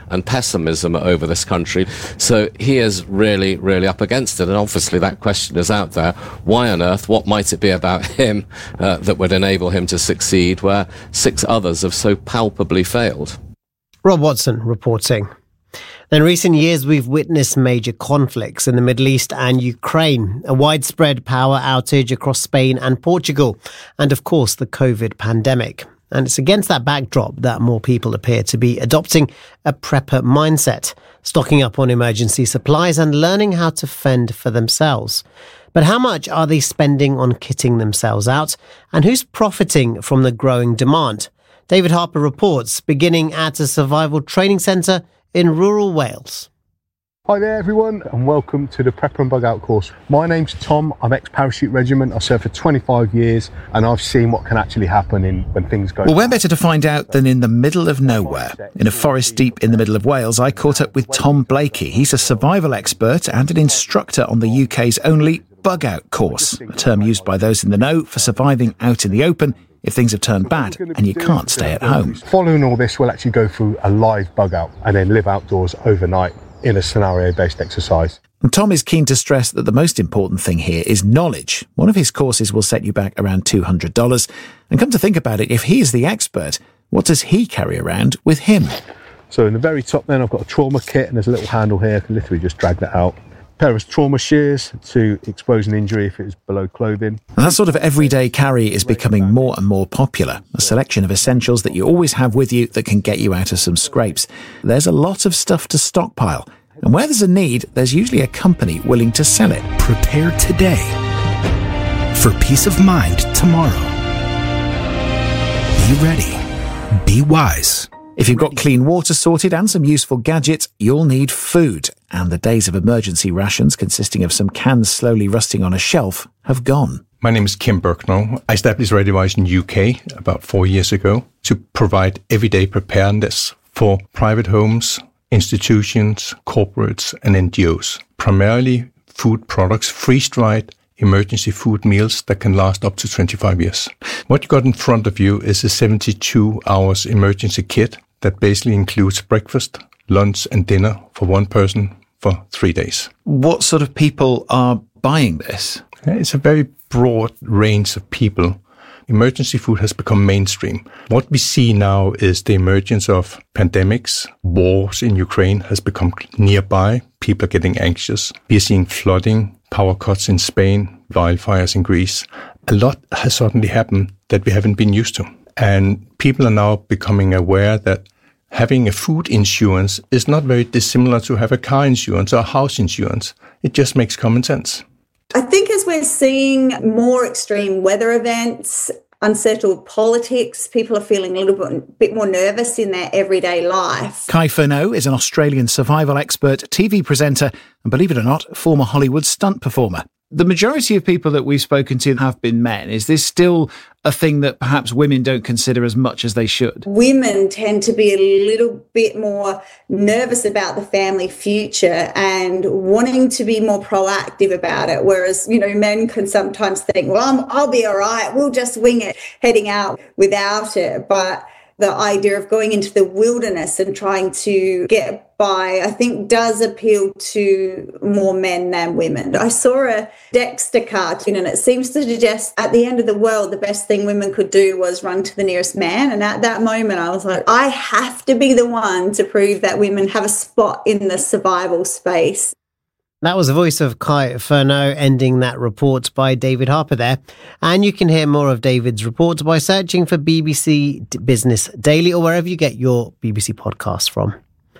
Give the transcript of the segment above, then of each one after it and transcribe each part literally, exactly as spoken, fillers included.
and pessimism over this country. So he is really, really up against it. And obviously that question is out there. Why on earth? What might it be about him uh, that would enable him to succeed where six others have so palpably failed? Rob Watson reporting. In recent years, we've witnessed major conflicts in the Middle East and Ukraine, a widespread power outage across Spain and Portugal, and of course the COVID pandemic. And it's against that backdrop that more people appear to be adopting a prepper mindset, stocking up on emergency supplies and learning how to fend for themselves. But how much are they spending on kitting themselves out? And who's profiting from the growing demand? David Harper reports, beginning at a survival training centre in rural Wales. Hi there everyone, and welcome to the Prepper and Bug Out course. My name's Tom, I'm ex-parachute regiment, I served for twenty-five years and I've seen what can actually happen in when things go Well, where better to find out than in the middle of nowhere. In a forest deep in the middle of Wales, I caught up with Tom Blakey. He's a survival expert and an instructor on the U K's only Bug Out course, a term used by those in the know for surviving out in the open if things have turned bad and you can't stay at home. Following all this, we'll actually go through a live bug out and then live outdoors overnight in a scenario-based exercise. And Tom is keen to stress that the most important thing here is knowledge. One of his courses will set you back around two hundred dollars. And come to think about it, if he is the expert, what does he carry around with him? So in the very top then, I've got a trauma kit and there's a little handle here. I can literally just drag that out. Pair of trauma shears to expose an injury if it is below clothing. And that sort of everyday carry is becoming more and more popular. A selection of essentials that you always have with you that can get you out of some scrapes. There's a lot of stuff to stockpile. And where there's a need, there's usually a company willing to sell it. Prepare today for peace of mind tomorrow. Be ready. Be wise. If you've got clean water sorted and some useful gadgets, you'll need food. And the days of emergency rations consisting of some cans slowly rusting on a shelf have gone. My name is Kim Berknow. I established ReadyWise in U K about four years ago to provide everyday preparedness for private homes, institutions, corporates and N G Os. Primarily food products, freeze-dried emergency food meals that can last up to twenty-five years. What you got in front of you is a seventy-two hours emergency kit that basically includes breakfast, lunch and dinner for one person for three days. What sort of people are buying this? It's a very broad range of people. Emergency food has become mainstream. What we see now is the emergence of pandemics. Wars in Ukraine has become nearby. People are getting anxious. We are seeing flooding, power cuts in Spain, wildfires in Greece. A lot has suddenly happened that we haven't been used to. And people are now becoming aware that having a food insurance is not very dissimilar to have a car insurance or a house insurance. It just makes common sense. I think as we're seeing more extreme weather events, unsettled politics, people are feeling a little bit, bit more nervous in their everyday life. Kai Furneaux is an Australian survival expert, T V presenter, and believe it or not, former Hollywood stunt performer. The majority of people that we've spoken to have been men. Is this still a thing that perhaps women don't consider as much as they should? Women tend to be a little bit more nervous about the family future and wanting to be more proactive about it. Whereas, you know, men can sometimes think, well, I'm, I'll be all right. We'll just wing it, heading out without it. But the idea of going into the wilderness and trying to get by, I think, does appeal to more men than women. I saw a Dexter cartoon and it seems to suggest at the end of the world, the best thing women could do was run to the nearest man. And at that moment, I was like, I have to be the one to prove that women have a spot in the survival space. That was the voice of Kai Furneaux, ending that report by David Harper there. And you can hear more of David's reports by searching for B B C Business Daily or wherever you get your B B C podcasts from.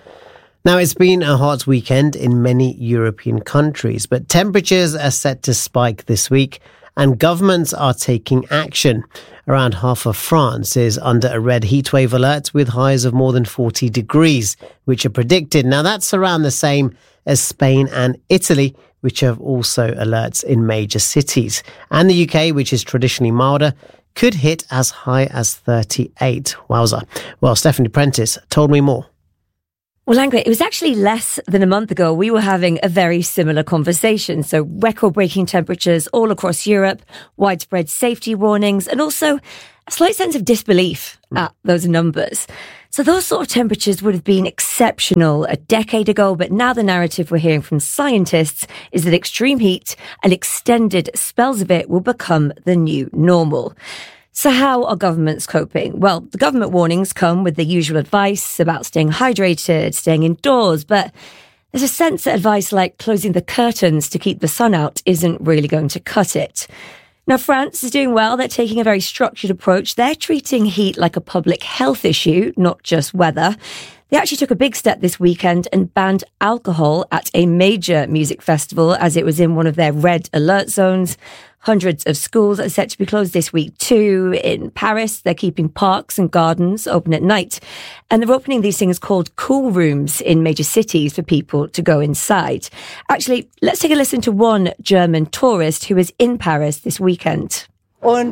Now, it's been a hot weekend in many European countries, but temperatures are set to spike this week and governments are taking action. Around half of France is under a red heatwave alert with highs of more than forty degrees, which are predicted. Now, that's around the same as Spain and Italy, which have also alerts in major cities. And the U K, which is traditionally milder, could hit as high as thirty-eight. Wowza. Well, Stephanie Prentice told me more. Well, Langre, it was actually less than a month ago. We were having a very similar conversation. So record-breaking temperatures all across Europe, widespread safety warnings, and also a slight sense of disbelief at those numbers. So those sort of temperatures would have been exceptional a decade ago, but now the narrative we're hearing from scientists is that extreme heat and extended spells of it will become the new normal. So how are governments coping? Well, the government warnings come with the usual advice about staying hydrated, staying indoors, but there's a sense that advice like closing the curtains to keep the sun out isn't really going to cut it. Now, France is doing well. They're taking a very structured approach. They're treating heat like a public health issue, not just weather. They actually took a big step this weekend and banned alcohol at a major music festival as it was in one of their red alert zones. Hundreds of schools are set to be closed this week too. In Paris, they're keeping parks and gardens open at night. And they're opening these things called cool rooms in major cities for people to go inside. Actually, let's take a listen to one German tourist who was in Paris this weekend. You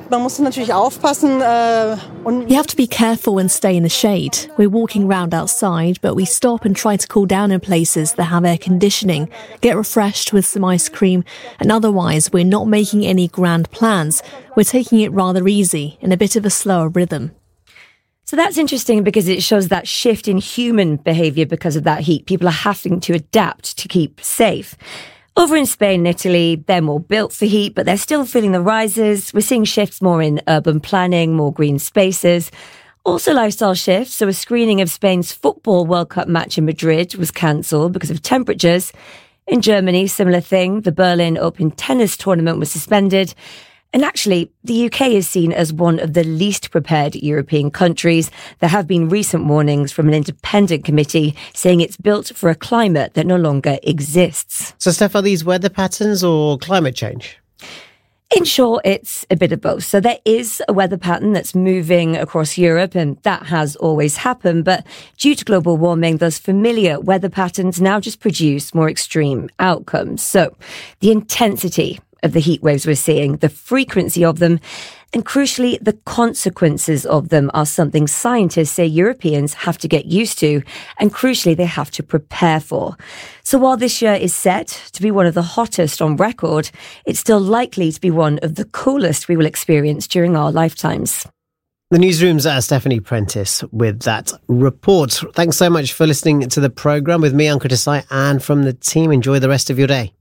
have to be careful and stay in the shade. We're walking round outside, but we stop and try to cool down in places that have air conditioning, get refreshed with some ice cream, and otherwise we're not making any grand plans. We're taking it rather easy, in a bit of a slower rhythm. So that's interesting because it shows that shift in human behaviour because of that heat. People are having to adapt to keep safe. Over in Spain and Italy, they're more built for heat, but they're still feeling the rises. We're seeing shifts more in urban planning, more green spaces. Also lifestyle shifts. So a screening of Spain's Football World Cup match in Madrid was cancelled because of temperatures. In Germany, similar thing. The Berlin Open tennis tournament was suspended. And actually, the U K is seen as one of the least prepared European countries. There have been recent warnings from an independent committee saying it's built for a climate that no longer exists. So, Steph, are these weather patterns or climate change? In short, it's a bit of both. So there is a weather pattern that's moving across Europe, and that has always happened. But due to global warming, those familiar weather patterns now just produce more extreme outcomes. So the intensity of the heat waves we're seeing, the frequency of them, and crucially, the consequences of them are something scientists say Europeans have to get used to, and crucially, they have to prepare for. So while this year is set to be one of the hottest on record, it's still likely to be one of the coolest we will experience during our lifetimes. The newsroom's uh, Stephanie Prentice with that report. Thanks so much for listening to the programme with me, Ankur Desai, and from the team. Enjoy the rest of your day.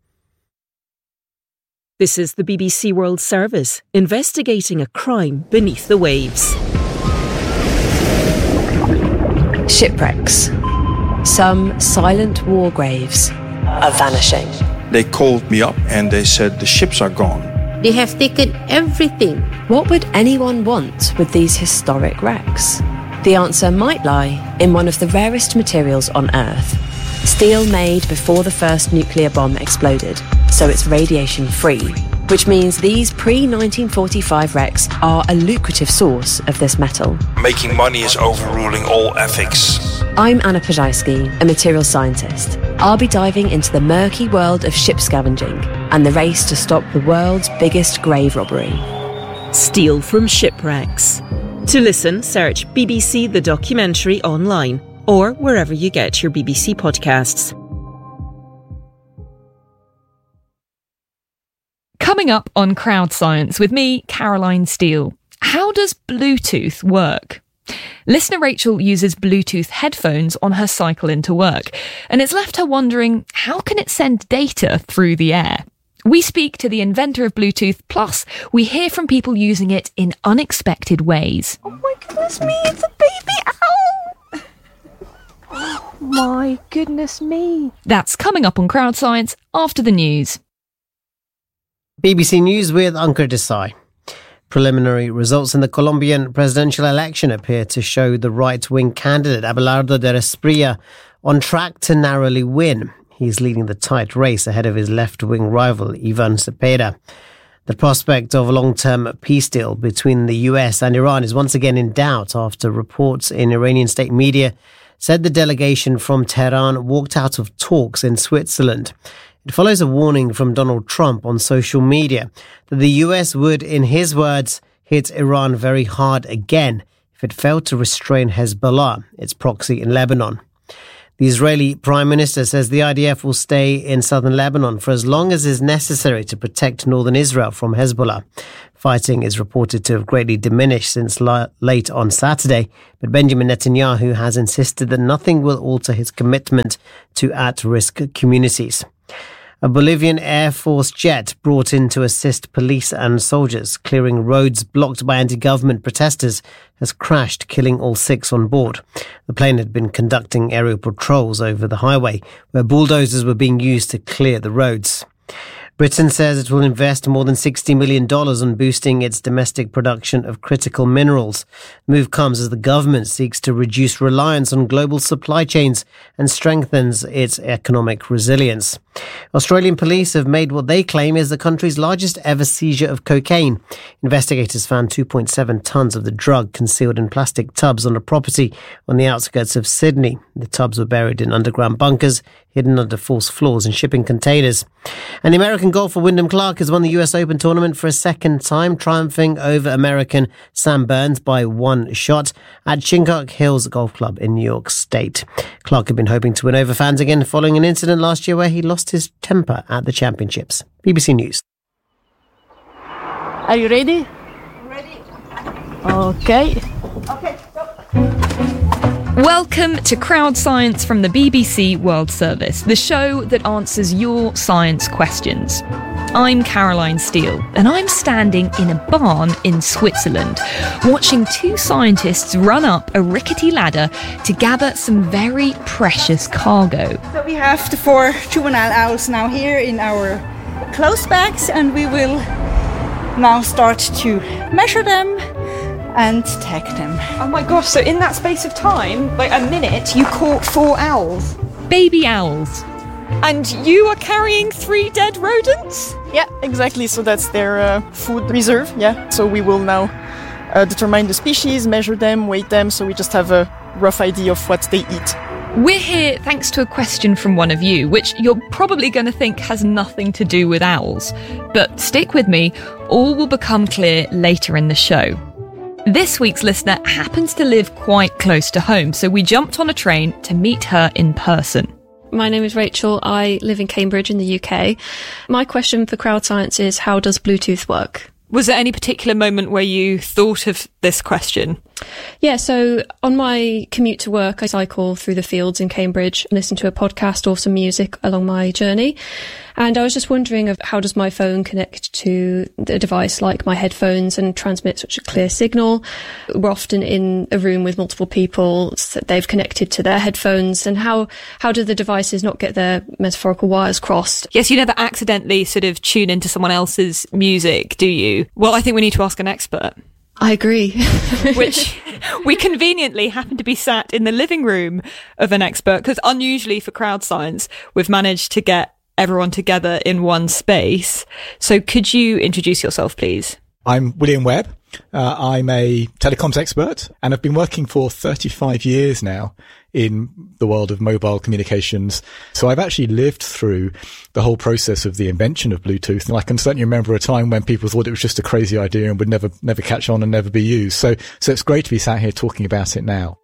This is the B B C World Service, investigating a crime beneath the waves. Shipwrecks. Some silent war graves are vanishing. They called me up and they said the ships are gone. They have taken everything. What would anyone want with these historic wrecks? The answer might lie in one of the rarest materials on Earth. Steel made before the first nuclear bomb exploded, so it's radiation-free, which means these pre nineteen forty-five wrecks are a lucrative source of this metal. Making money is overruling all ethics. I'm Anna Pajajski, a material scientist. I'll be diving into the murky world of ship scavenging and the race to stop the world's biggest grave robbery. Steel from shipwrecks. To listen, search B B C The Documentary online or wherever you get your B B C podcasts. Coming up on Crowd Science with me, Caroline Steele. How does Bluetooth work? Listener Rachel uses Bluetooth headphones on her cycle into work, and it's left her wondering, how can it send data through the air? We speak to the inventor of Bluetooth, plus we hear from people using it in unexpected ways. Oh my goodness me, it's a baby owl! Oh my goodness me. That's coming up on Crowd Science after the news. B B C News with Ankur Desai. Preliminary results in the Colombian presidential election appear to show the right-wing candidate Abelardo de Espriella on track to narrowly win. He's leading the tight race ahead of his left-wing rival, Ivan Cepeda. The prospect of a long-term peace deal between the U S and Iran is once again in doubt after reports in Iranian state media said the delegation from Tehran walked out of talks in Switzerland. It follows a warning from Donald Trump on social media that the U S would, in his words, hit Iran very hard again if it failed to restrain Hezbollah, its proxy in Lebanon. The Israeli Prime Minister says the I D F will stay in southern Lebanon for as long as is necessary to protect northern Israel from Hezbollah. Fighting is reported to have greatly diminished since la- late on Saturday, but Benjamin Netanyahu has insisted that nothing will alter his commitment to at-risk communities. A Bolivian Air Force jet brought in to assist police and soldiers clearing roads blocked by anti-government protesters has crashed, killing all six on board. The plane had been conducting aerial patrols over the highway, where bulldozers were being used to clear the roads. Britain says it will invest more than sixty million dollars on boosting its domestic production of critical minerals. The move comes as the government seeks to reduce reliance on global supply chains and strengthens its economic resilience. Australian police have made what they claim is the country's largest ever seizure of cocaine. Investigators found two point seven tonnes of the drug concealed in plastic tubs on a property on the outskirts of Sydney. The tubs were buried in underground bunkers, hidden under false floors and shipping containers. And the American golfer Wyndham Clark has won the U S Open tournament for a second time, triumphing over American Sam Burns by one shot at Shinnecock Hills Golf Club in New York State. Clark had been hoping to win over fans again following an incident last year where he lost his temper at the championships. B B C News. Are you ready? Ready. Okay. Okay, go. Welcome to Crowd Science from the B B C World Service, the show that answers your science questions. I'm Caroline Steele, and I'm standing in a barn in Switzerland, watching two scientists run up a rickety ladder to gather some very precious cargo. So we have the four juvenile owls now here in our clothes bags, and we will now start to measure them and tag them. Oh my gosh, so in that space of time, like a minute, you caught four owls? Baby owls. And you are carrying three dead rodents? Yeah, exactly. So that's their uh, food reserve. Yeah. So we will now uh, determine the species, measure them, weight them, so we just have a rough idea of what they eat. We're here thanks to a question from one of you, which you're probably going to think has nothing to do with owls. But stick with me, all will become clear later in the show. This week's listener happens to live quite close to home, so we jumped on a train to meet her in person. My name is Rachel. I live in Cambridge in the U K. My question for Crowd Science is, how does Bluetooth work? Was there any particular moment where you thought of this question? Yeah, so on my commute to work, I cycle through the fields in Cambridge and listen to a podcast or some music along my journey. And I was just wondering of how does my phone connect to a device like my headphones and transmit such a clear signal? We're often in a room with multiple people, so they've connected to their headphones, and how, how do the devices not get their metaphorical wires crossed? Yes, you never accidentally sort of tune into someone else's music, do you? Well, I think we need to ask an expert. I agree. Which we conveniently happen to be sat in the living room of an expert, because unusually for Crowd Science, we've managed to get everyone together in one space. So could you introduce yourself, please? I'm William Webb. Uh, I'm a telecoms expert, and I've been working for thirty-five years now in the world of mobile communications. So I've actually lived through the whole process of the invention of Bluetooth. And I can certainly remember a time when people thought it was just a crazy idea and would never, never catch on and never be used. So, so it's great to be sat here talking about it now.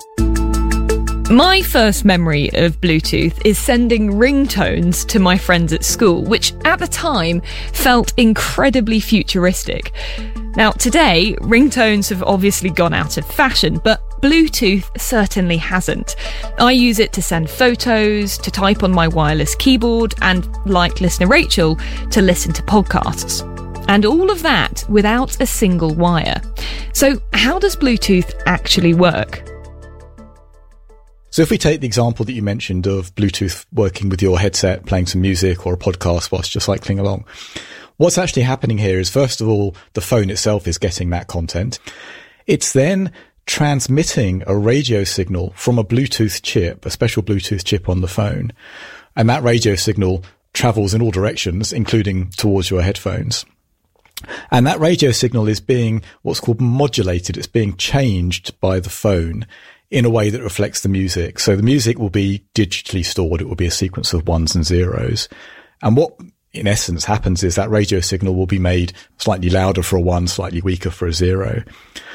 My first memory of Bluetooth is sending ringtones to my friends at school, which at the time felt incredibly futuristic. Now, today, ringtones have obviously gone out of fashion, but Bluetooth certainly hasn't. I use it to send photos, to type on my wireless keyboard, and, like listener Rachel, to listen to podcasts. And all of that without a single wire. So how does Bluetooth actually work? So if we take the example that you mentioned of Bluetooth working with your headset, playing some music or a podcast whilst you're cycling along, what's actually happening here is, first of all, the phone itself is getting that content. It's then transmitting a radio signal from a Bluetooth chip, a special Bluetooth chip on the phone. And that radio signal travels in all directions, including towards your headphones. And that radio signal is being what's called modulated. It's being changed by the phone in a way that reflects the music. So the music will be digitally stored. It will be a sequence of ones and zeros. And what in essence happens is that radio signal will be made slightly louder for a one, slightly weaker for a zero.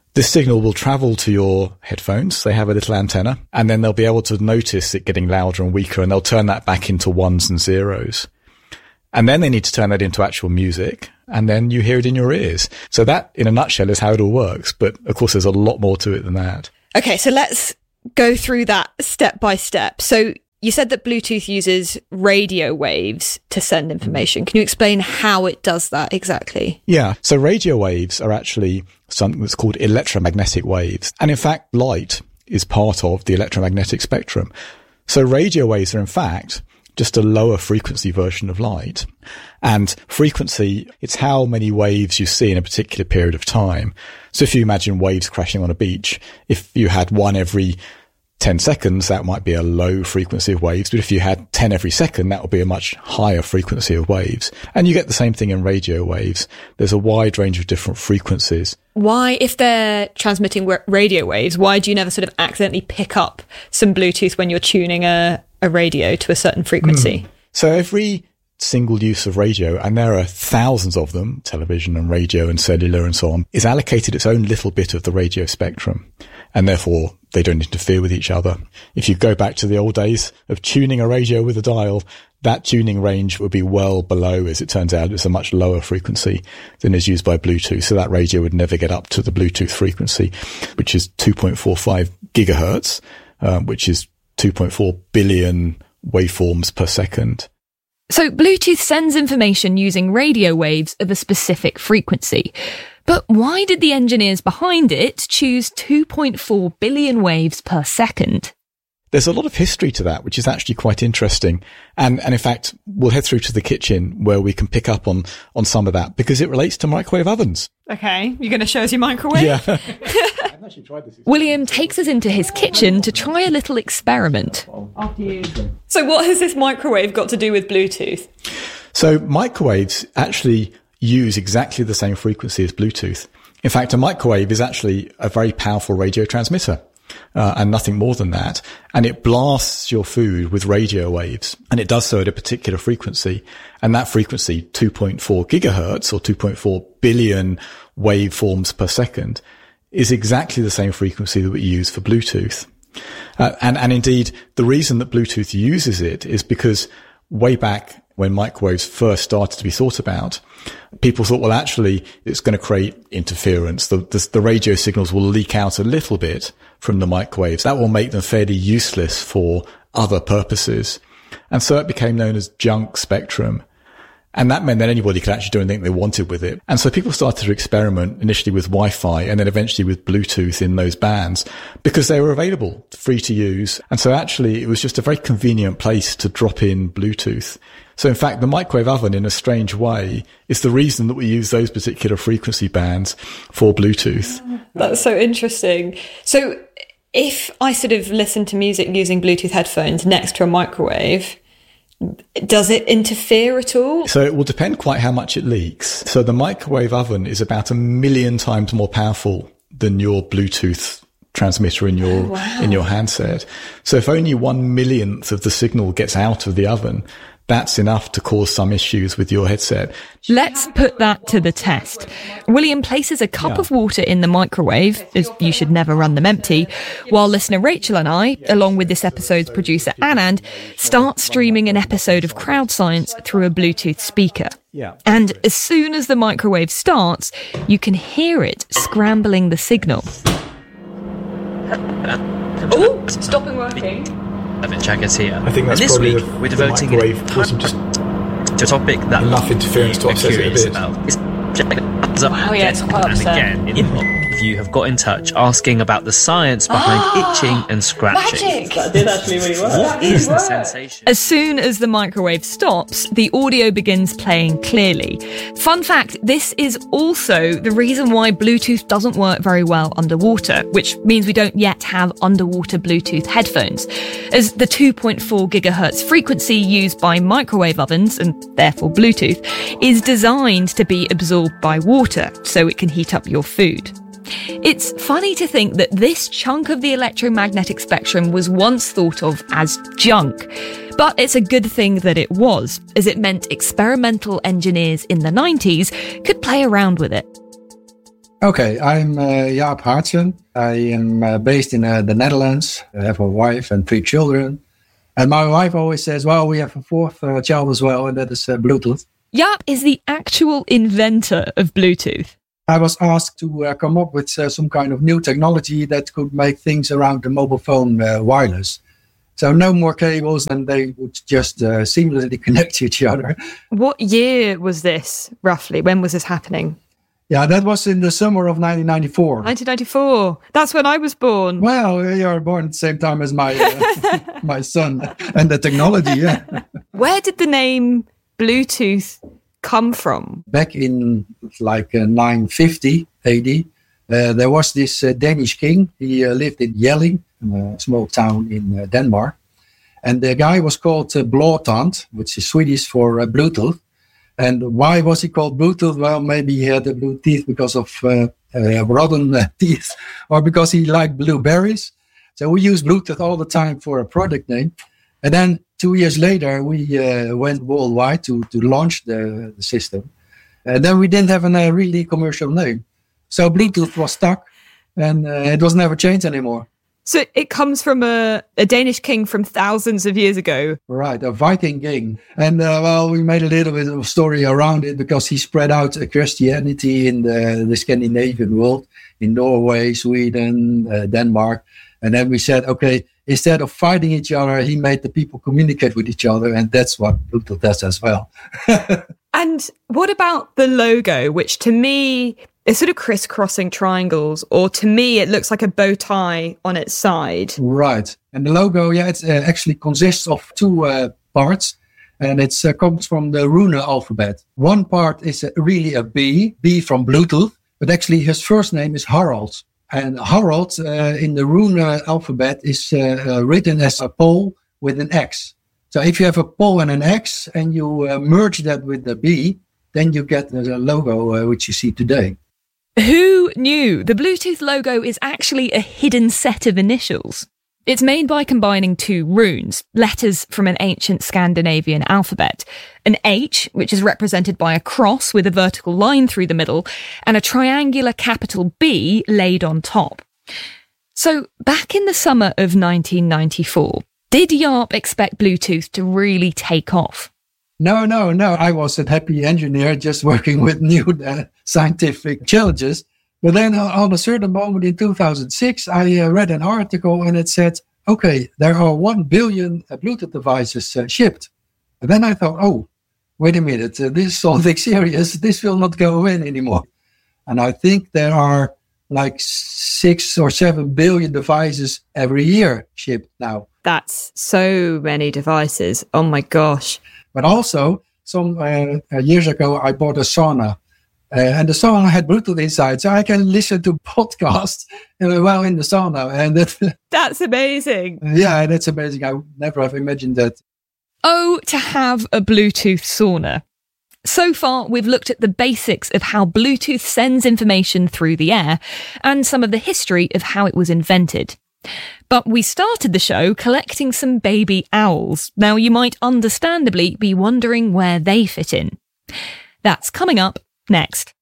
This signal will travel to your headphones. They have a little antenna, and then they'll be able to notice it getting louder and weaker, and they'll turn that back into ones and zeros. And then they need to turn that into actual music, and then you hear it in your ears. So that, in a nutshell, is how it all works. But, of course, there's a lot more to it than that. Okay, so let's go through that step by step. So you said that Bluetooth uses radio waves to send information. Can you explain how it does that exactly? Yeah. So radio waves are actually something that's called electromagnetic waves. And in fact, light is part of the electromagnetic spectrum. So radio waves are in fact just a lower frequency version of light. And frequency, it's how many waves you see in a particular period of time. So if you imagine waves crashing on a beach, if you had one every ten seconds, that might be a low frequency of waves. But if you had ten every second, that would be a much higher frequency of waves. And you get the same thing in radio waves. There's a wide range of different frequencies. Why, if they're transmitting radio waves, why do you never sort of accidentally pick up some Bluetooth when you're tuning a, a radio to a certain frequency? Mm. So every single use of radio, and there are thousands of them, television and radio and cellular and so on, is allocated its own little bit of the radio spectrum. And therefore, they don't interfere with each other. If you go back to the old days of tuning a radio with a dial, that tuning range would be well below, as it turns out, it's a much lower frequency than is used by Bluetooth. So that radio would never get up to the Bluetooth frequency, which is two point four five gigahertz, um, which is two point four billion waveforms per second. So Bluetooth sends information using radio waves of a specific frequency. But why did the engineers behind it choose two point four billion waves per second? There's a lot of history to that, which is actually quite interesting. And, and in fact, we'll head through to the kitchen where we can pick up on, on some of that because it relates to microwave ovens. Okay, you're going to show us your microwave? Yeah. William takes us into his kitchen to try a little experiment. After you. So what has this microwave got to do with Bluetooth? So microwaves actually use exactly the same frequency as Bluetooth. In fact, a microwave is actually a very powerful radio transmitter. Uh, and nothing more than that. And it blasts your food with radio waves. And it does so at a particular frequency. And that frequency, two point four gigahertz or two point four billion waveforms per second, is exactly the same frequency that we use for Bluetooth. Uh, and, and indeed, the reason that Bluetooth uses it is because way back when microwaves first started to be thought about, people thought, well, actually, it's going to create interference. The, the, the radio signals will leak out a little bit from the microwaves. That will make them fairly useless for other purposes. And so it became known as junk spectrum. And that meant that anybody could actually do anything they wanted with it. And so people started to experiment initially with Wi-Fi and then eventually with Bluetooth in those bands because they were available, free to use. And so actually it was just a very convenient place to drop in Bluetooth. So in fact, the microwave oven, in a strange way, is the reason that we use those particular frequency bands for Bluetooth. That's so interesting. So if I sort of listen to music using Bluetooth headphones next to a microwave, does it interfere at all? So it will depend quite how much it leaks. So the microwave oven is about a million times more powerful than your Bluetooth transmitter in your, oh, wow. in your handset. So if only one millionth of the signal gets out of the oven, that's enough to cause some issues with your headset. Let's put that to the test. William places a cup yeah. of water in the microwave, as you should never run them empty, while listener Rachel and I, along with this episode's producer Anand, start streaming an episode of Crowd Science through a Bluetooth speaker. Yeah. And as soon as the microwave starts, you can hear it scrambling the signal. Oh, stopping working. Jaggers here. I think that's and this probably week the, we're the devoting microwave time just to a topic that enough interference to offset it a bit. About. It's oh yeah, it's quite upset. And again, in you have got in touch asking about the science behind itching and scratching. Magic! That did actually really work. What is the sensation? As soon as the microwave stops, the audio begins playing clearly. Fun fact, this is also the reason why Bluetooth doesn't work very well underwater, which means we don't yet have underwater Bluetooth headphones, as the two point four gigahertz frequency used by microwave ovens, and therefore Bluetooth, is designed to be absorbed by water, so it can heat up your food. It's funny to think that this chunk of the electromagnetic spectrum was once thought of as junk. But it's a good thing that it was, as it meant experimental engineers in the nineties could play around with it. Okay, I'm uh, Jaap Haartsen. I am uh, based in uh, the Netherlands. I have a wife and three children. And my wife always says, well, we have a fourth uh, child as well, and that is uh, Bluetooth. Jaap is the actual inventor of Bluetooth. I was asked to uh, come up with uh, some kind of new technology that could make things around the mobile phone uh, wireless. So no more cables, and they would just uh, seamlessly connect to each other. What year was this, roughly? When was this happening? Yeah, that was in the summer of nineteen ninety-four. nineteen ninety-four. That's when I was born. Well, you were born at the same time as my uh, my son and the technology, yeah. Where did the name Bluetooth come from? Back in like uh, nine fifty A D, uh, there was this uh, Danish king. He uh, lived in Jelling, a small town in uh, Denmark. And the guy was called uh, Blåtand, which is Swedish for uh, Bluetooth. And why was he called Bluetooth? Well, maybe he had the blue teeth because of uh, uh, rotten uh, teeth, or because he liked blueberries. So we use Bluetooth all the time for a product name. And then two years later, we uh, went worldwide to, to launch the, the system. And then we didn't have a uh, really commercial name. So Bluetooth was stuck, and uh, it was never changed anymore. So it comes from a, a Danish king from thousands of years ago. Right, a Viking king. And, uh, well, we made a little bit of a story around it because he spread out uh, Christianity in the, the Scandinavian world, in Norway, Sweden, uh, Denmark. And then we said, okay, instead of fighting each other, he made the people communicate with each other. And that's what Bluetooth does as well. And what about the logo, which to me is sort of crisscrossing triangles, or to me, it looks like a bow tie on its side. Right. And the logo, yeah, it uh, actually consists of two uh, parts. And it uh, comes from the rune alphabet. One part is uh, really a B, B from Bluetooth. But actually, his first name is Harald. And Harald uh, in the rune alphabet is uh, uh, written as a pole with an X. So if you have a pole and an X and you uh, merge that with the B, then you get the logo uh, which you see today. Who knew? The Bluetooth logo is actually a hidden set of initials. It's made by combining two runes, letters from an ancient Scandinavian alphabet. An H, which is represented by a cross with a vertical line through the middle, and a triangular capital B laid on top. So, back in the summer of nineteen ninety-four, did Jaap expect Bluetooth to really take off? No, no, no. I was a happy engineer just working with new uh, scientific challenges. But then uh, on a certain moment in two thousand six, I uh, read an article and it said, okay, there are one billion uh, Bluetooth devices uh, shipped. And then I thought, oh, wait a minute, uh, this is something serious. This will not go in anymore. And I think there are like six or seven billion devices every year shipped now. That's so many devices. Oh my gosh. But also, some uh, years ago, I bought a sauna. Uh, and the sauna had Bluetooth inside, so I can listen to podcasts uh, while in the sauna. And that, that's amazing. Yeah, that's amazing. I would never have imagined that. Oh, to have a Bluetooth sauna. So far, we've looked at the basics of how Bluetooth sends information through the air and some of the history of how it was invented. But we started the show collecting some baby owls. Now, you might understandably be wondering where they fit in. That's coming up next.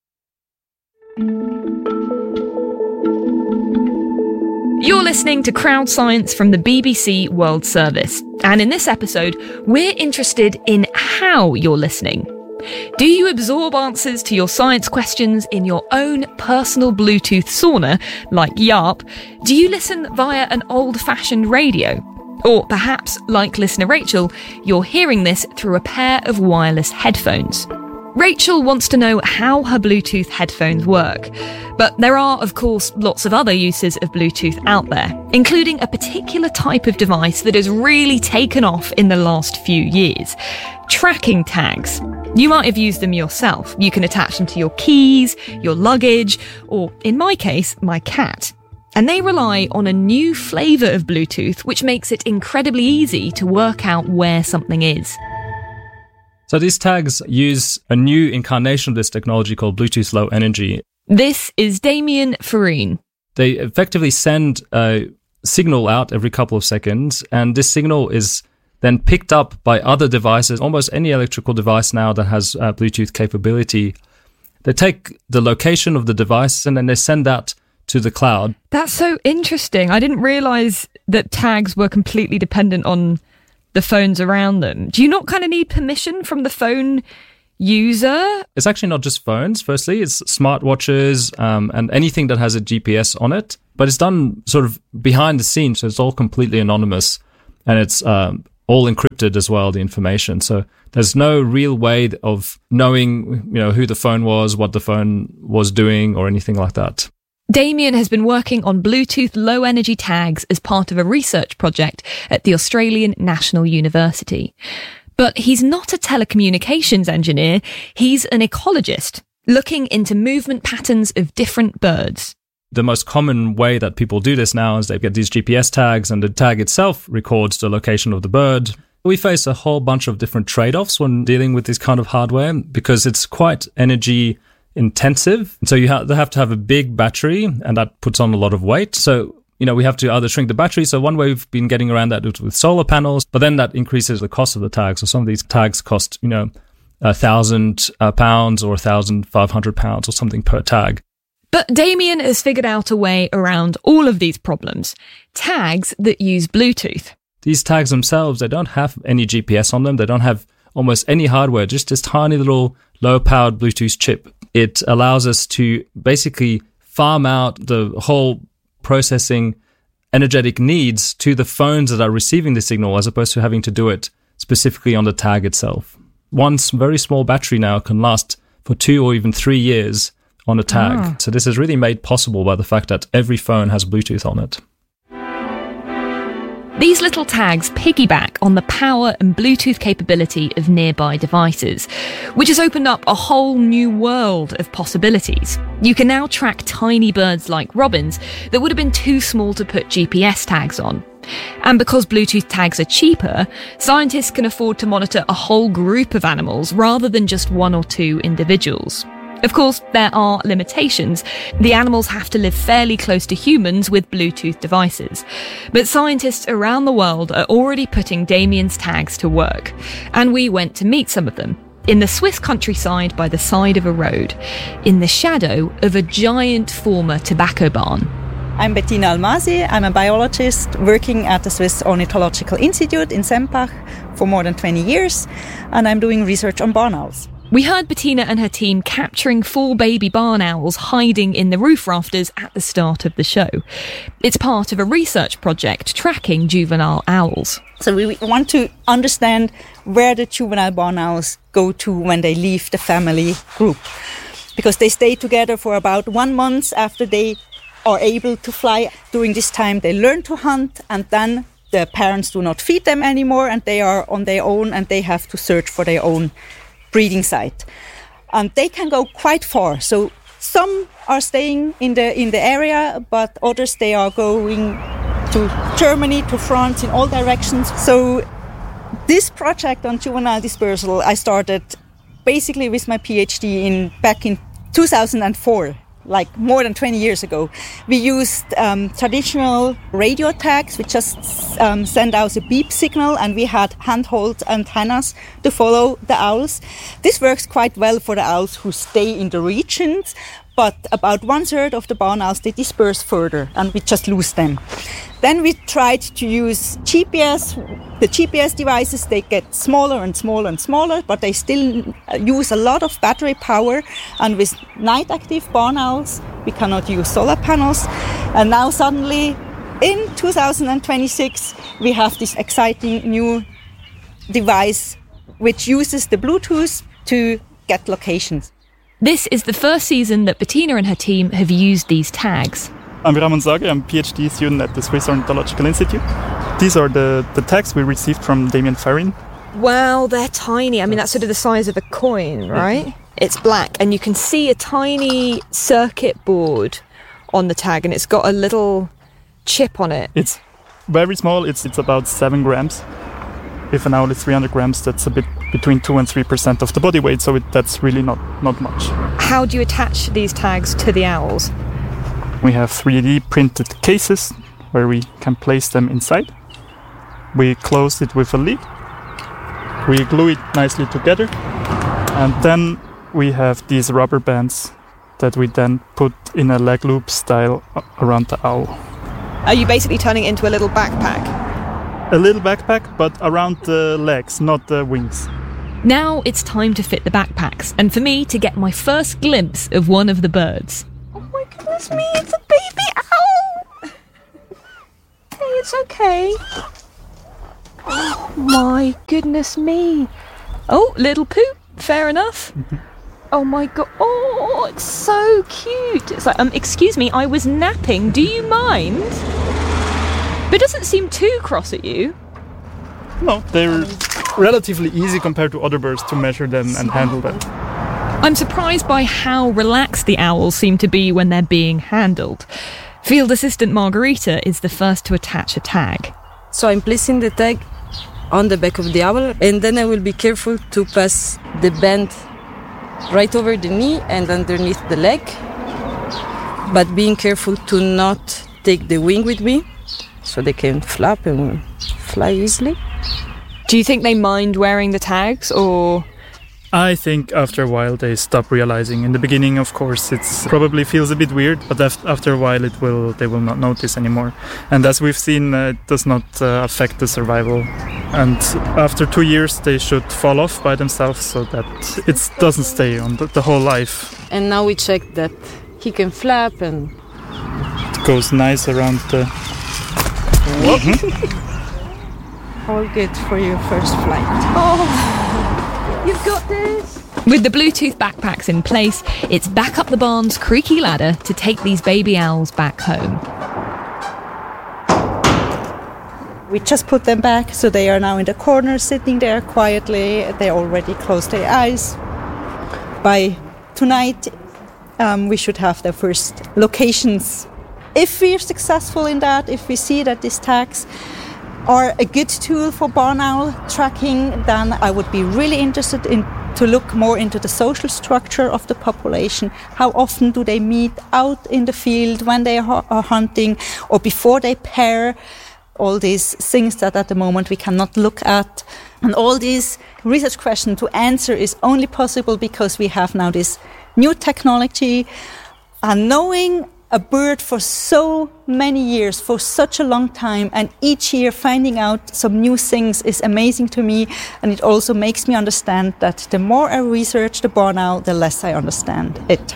You're listening to Crowd Science from the B B C World Service. And in this episode, we're interested in how you're listening. Do you absorb answers to your science questions in your own personal Bluetooth sauna, like Jaap? Do you listen via an old-fashioned radio? Or perhaps, like listener Rachel, you're hearing this through a pair of wireless headphones. Rachel wants to know how her Bluetooth headphones work. But there are, of course, lots of other uses of Bluetooth out there, including a particular type of device that has really taken off in the last few years. Tracking tags. You might have used them yourself. You can attach them to your keys, your luggage, or, in my case, my cat. And they rely on a new flavour of Bluetooth, which makes it incredibly easy to work out where something is. So these tags use a new incarnation of this technology called Bluetooth Low Energy. This is Damien Farine. They effectively send a signal out every couple of seconds, and this signal is then picked up by other devices. Almost any electrical device now that has uh, Bluetooth capability, they take the location of the device and then they send that to the cloud. That's so interesting. I didn't realize that tags were completely dependent on the phones around them. Do you not kind of need permission from the phone user? It's actually not just phones. Firstly, it's smartwatches um, and anything that has a G P S on it. But it's done sort of behind the scenes, so it's all completely anonymous, and it's um, all encrypted as well, the information. So there's no real way of knowing, you know, who the phone was, what the phone was doing, or anything like that. Damien has been working on Bluetooth low-energy tags as part of a research project at the Australian National University. But he's not a telecommunications engineer, he's an ecologist, looking into movement patterns of different birds. The most common way that people do this now is they get these G P S tags and the tag itself records the location of the bird. We face a whole bunch of different trade-offs when dealing with this kind of hardware because it's quite energy intensive. So you have, they have to have a big battery and that puts on a lot of weight. So, you know, we have to either shrink the battery. So one way we've been getting around that is with solar panels, but then that increases the cost of the tag. So some of these tags cost, you know, a thousand uh, pounds or a thousand five hundred pounds or something per tag. But Damien has figured out a way around all of these problems. Tags that use Bluetooth. These tags themselves, they don't have any G P S on them. They don't have almost any hardware, just this tiny little low-powered Bluetooth chip. It allows us to basically farm out the whole processing energetic needs to the phones that are receiving the signal as opposed to having to do it specifically on the tag itself. One very small battery now can last for two or even three years on a tag. Ah. So this is really made possible by the fact that every phone has Bluetooth on it. These little tags piggyback on the power and Bluetooth capability of nearby devices, which has opened up a whole new world of possibilities. You can now track tiny birds like robins that would have been too small to put G P S tags on. And because Bluetooth tags are cheaper, scientists can afford to monitor a whole group of animals rather than just one or two individuals. Of course, there are limitations. The animals have to live fairly close to humans with Bluetooth devices. But scientists around the world are already putting Damien's tags to work. And we went to meet some of them in the Swiss countryside by the side of a road, in the shadow of a giant former tobacco barn. I'm Bettina Almasi. I'm a biologist working at the Swiss Ornithological Institute in Sempach for more than twenty years, and I'm doing research on barn owls. We heard Bettina and her team capturing four baby barn owls hiding in the roof rafters at the start of the show. It's part of a research project tracking juvenile owls. So we want to understand where the juvenile barn owls go to when they leave the family group. Because they stay together for about one month after they are able to fly. During this time they learn to hunt, and then the parents do not feed them anymore and they are on their own and they have to search for their own breeding site. And they can go quite far. So some are staying in the in the area, but others they are going to Germany, to France, in all directions. So this project on juvenile dispersal I started basically with my PhD in back in two thousand four. Like more than twenty years ago. We used um, traditional radio tags, which just um, send out a beep signal, and we had handheld antennas to follow the owls. This works quite well for the owls who stay in the regions, but about one third of the barn owls, they disperse further, and we just lose them. Then we tried to use G P S. The G P S devices, they get smaller and smaller and smaller, but they still use a lot of battery power. And with night-active barn owls, we cannot use solar panels. And now suddenly, in two thousand twenty-six, we have this exciting new device which uses the Bluetooth to get locations. This is the first season that Bettina and her team have used these tags. I'm Ramon Zage, I'm a PhD student at the Swiss Ornithological Institute. These are the, the tags we received from Damien Farin. Wow, they're tiny. I mean, that's sort of the size of a coin, right? Mm-hmm. It's black, and you can see a tiny circuit board on the tag, and it's got a little chip on it. It's very small. It's it's about seven grams. If an owl is three hundred grams, that's a bit between two and three percent of the body weight, so it, that's really not, not much. How do you attach these tags to the owls? We have three D printed cases where we can place them inside. We close it with a lid. We glue it nicely together. And then we have these rubber bands that we then put in a leg loop style around the owl. Are you basically turning it into a little backpack? A little backpack, but around the legs, not the wings. Now it's time to fit the backpacks, and for me to get my first glimpse of one of the birds. Oh my goodness me, it's a baby owl! Hey, it's okay. Oh my goodness me. Oh, little poop, fair enough. Oh my god, oh, it's so cute. It's like, um, excuse me, I was napping, do you mind? But it doesn't seem too cross at you. No, they're relatively easy compared to other birds to measure them and handle them. I'm surprised by how relaxed the owls seem to be when they're being handled. Field assistant Margarita is the first to attach a tag. So I'm placing the tag on the back of the owl, and then I will be careful to pass the band right over the knee and underneath the leg, but being careful to not take the wing with me so they can flap and fly easily. Do you think they mind wearing the tags, or...? I think after a while they stop realizing. In the beginning, of course, it probably feels a bit weird, but after a while it will they will not notice anymore. And as we've seen, uh, it does not uh, affect the survival. And after two years, they should fall off by themselves so that it doesn't stay on the, the whole life. And now we check that he can flap and... It goes nice around the... Mm-hmm. All good for your first flight. Oh, you've got this. With the Bluetooth backpacks in place, it's back up the barn's creaky ladder to take these baby owls back home. We just put them back, so they are now in the corner, sitting there quietly. They already closed their eyes. By tonight, um, we should have their first locations. If we're successful in that, if we see that these tags are a good tool for barn owl tracking, then I would be really interested in to look more into the social structure of the population. How often do they meet out in the field when they are hunting or before they pair? All these things that at the moment we cannot look at. And all these research questions to answer is only possible because we have now this new technology. And knowing a bird for so many years, for such a long time, and each year finding out some new things is amazing to me, and it also makes me understand that the more I research the barn owl, the less I understand it.